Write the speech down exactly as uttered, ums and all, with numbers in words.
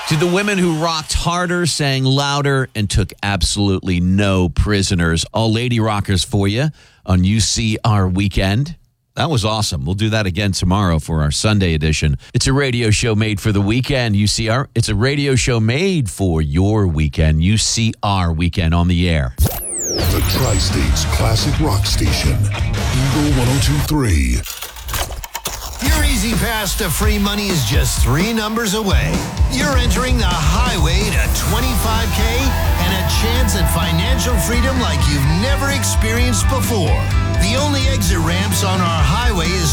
To the women who rocked harder, sang louder, and took absolutely no prisoners. All lady rockers for you on U C R Weekend. That was awesome. We'll do that again tomorrow for our Sunday edition. It's a radio show made for the weekend, U C R. It's a radio show made for your weekend, U C R Weekend on the air. The Tri-State's classic rock station, Eagle one oh two point three. Your easy pass to free money is just three numbers away. You're entering the highway to twenty-five K and a chance at financial freedom like you've never experienced before. The only exit ramps on our highway is